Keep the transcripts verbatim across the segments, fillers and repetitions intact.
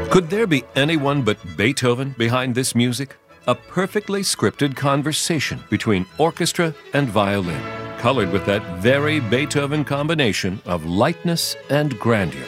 Could there be anyone but Beethoven behind this music? A perfectly scripted conversation between orchestra and violin, colored with that very Beethoven combination of lightness and grandeur.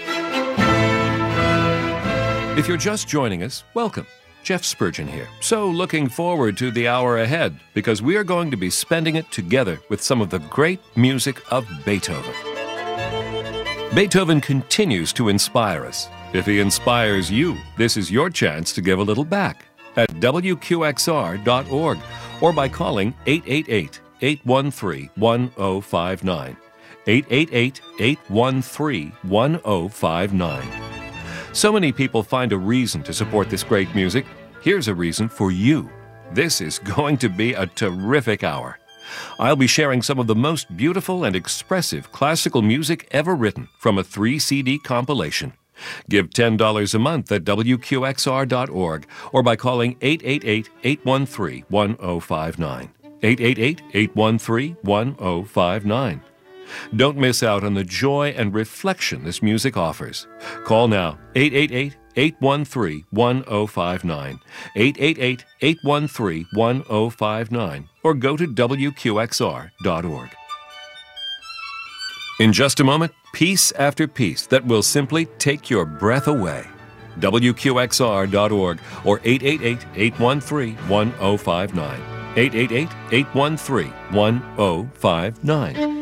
If you're just joining us, welcome. Jeff Spurgeon here. So looking forward to the hour ahead, because we are going to be spending it together with some of the great music of Beethoven. Beethoven continues to inspire us. If he inspires you, this is your chance to give a little back at W Q X R dot org or by calling eight eight eight, eight one three, one zero five nine. eight eight eight, eight one three, one zero five nine. So many people find a reason to support this great music. Here's a reason for you. This is going to be a terrific hour. I'll be sharing some of the most beautiful and expressive classical music ever written from a three C D compilation. Give ten dollars a month at W Q X R dot org or by calling eight eight eight, eight one three, one zero five nine. eight eight eight, eight one three, one zero five nine. Don't miss out on the joy and reflection this music offers. Call now, eight eight eight, eight one three, one zero five nine, eight eight eight, eight one three, one zero five nine, or go to W Q X R dot org. In just a moment, piece after piece that will simply take your breath away. W Q X R dot org or eight eight eight, eight one three, one zero five nine. eight eight eight, eight one three, one zero five nine.